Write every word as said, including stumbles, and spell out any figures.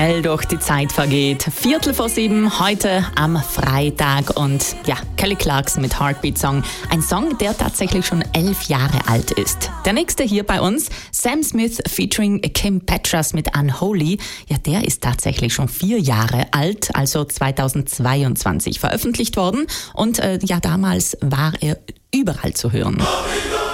Schnell durch die Zeit vergeht. Viertel vor sieben, heute am Freitag. Und ja, Kelly Clarkson mit Heartbeat Song. Ein Song, der tatsächlich schon elf Jahre alt ist. Der nächste hier bei uns, Sam Smith featuring Kim Petras mit Unholy. Ja, der ist tatsächlich schon vier Jahre alt, also zweitausendzweiundzwanzig veröffentlicht worden. Und äh, ja, damals war er überall zu hören.